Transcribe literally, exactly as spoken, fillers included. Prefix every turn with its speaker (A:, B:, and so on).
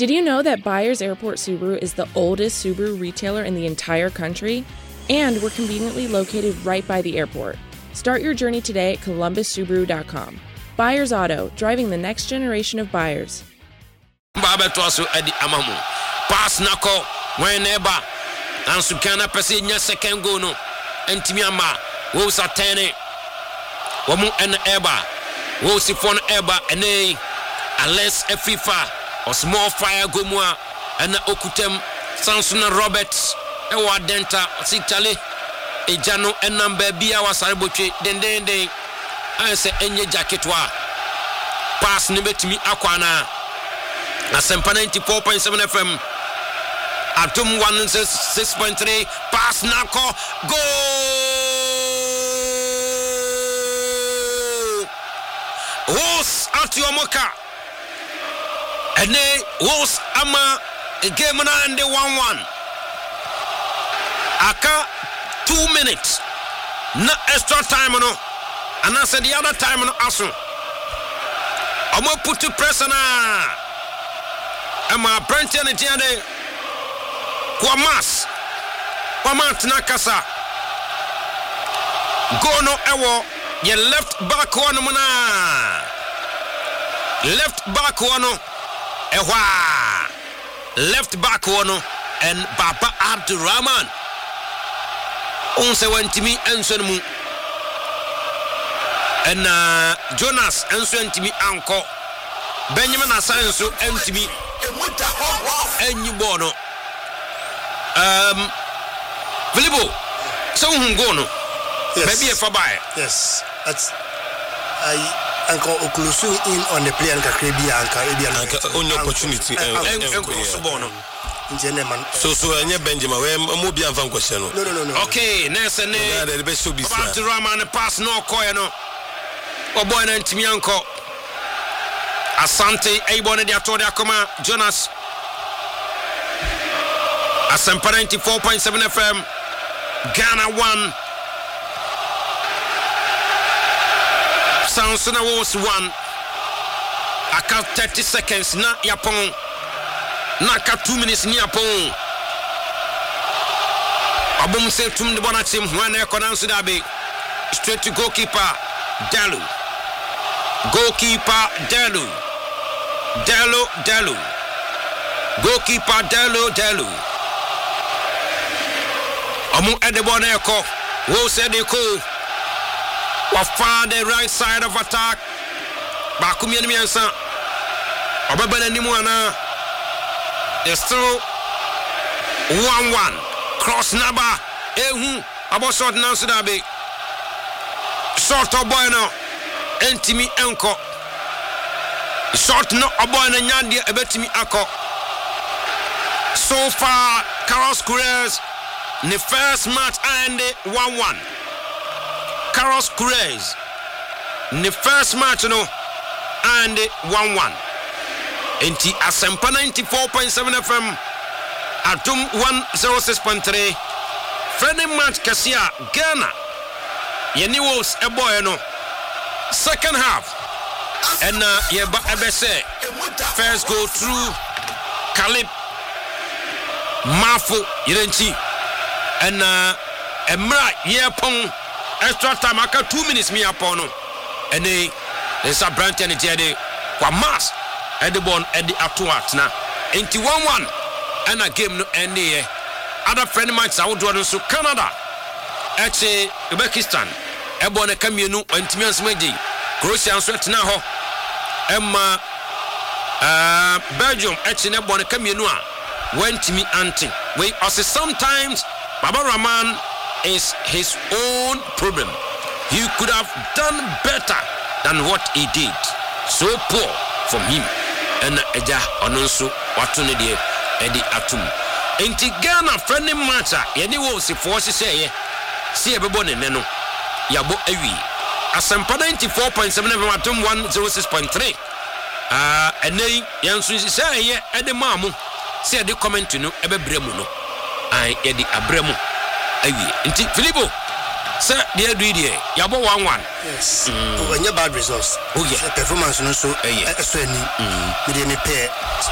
A: Did you know that Byers Airport Subaru is the oldest Subaru retailer in the entire country? And we're conveniently located right by the airport. Start your journey today at columbus subaru dot com. Byers Auto, driving the next generation of buyers.
B: Pass nako when neba and Sukana Passina second go no and Timiama was a tene Wamu and Eba was if one Eba and a unless a FIFA or small fire gomwa and Okutem Sansuna Roberts Ewa Denta Sitali Ejano and number Bia was Arboche den den den I say any jacketwa pass Nibetimi Aquana Asempa ninety-four point seven F M Atum one six point three pass Nako goal Wos Atiomoka and they Wos Ama a game and the one one Aka two minutes no extra time no and I said the other time no aso Omo put to press na Ama Brenton and Tiane Kwamas Kwamat Nakasa Gono Ewo Ye left back one muna Left back one Ewa Left back one and Baba Abdurrahman Onse went to me and son mu and uh, Jonas and son to me uncle Benjamin Asanso and to me and you bono um Vilibo so who go no maybe if I buy
C: yes that's I Uncle Okulusu in on the play and Caribbean Caribbean
D: only opportunity and bono so so any Benjamin we mo bi anfa question no
C: no no no
B: okay next and the best show be about to ram and pass no koy no o boy na ntimi anko Asante Aibone de Atodia Koma Jonas Asempa ninety-four point seven F M Ghana one Sansona was one Aka thirty seconds na Yapon Naka two minutes ni Yapon Abum se tum de bona team when e konan dabe straight to goalkeeper Dalu Goalkeeper Dalu Dalu Dalu Goalkeeper Dalu Dalu Amu Edebone Eko wo said Eko Wafa the right side of attack Bakumi enemy ansa Obabana nimu ana there's still one one cross naba ehu abo short nanso da be short boy no entimi enko short no boy no nyande ebetimi akọ so far Carlos Cruz the first match and one one Carlos Cruz the first match no and one one enti Asempa ninety-four point seven F M Atum one oh six point three friendly match Kasia Ghana Yeni Wolves a boy no second half and uh, yeba ebese first go through Kalib Mafu Yirenchi and uh, Emra Yepon extra time aka two minutes me upon no and they there's a branch and the kwa mass at the bone at the atuat na into one one and a game no end here other friendly match I would do so Canada actually Uzbekistan ebone kamienu antimi ansmeji Croatia so tena ho emma uh Belgium actually ebone kamienu a wantimi anti we also sometimes Baba Rahman is his own problem. He could have done better than what he did. So poor from him. And eja ononso watune de edi atum. Enti Ghana friendly match yeni wo si force say see ebebo ne no. Yabo awi. Asempa ninety-four point seven F M atum one oh six point three. Ah enei yanso say ye edi mamu. See edi comment no ebebremu no. Ai edi abremu. Awi. Enti Filipo say dey do dey yabo one one.
C: Yes. Mm. Oh, bad results.
B: Oh yeah.
C: Performance no so eh so ani. Me dey me pair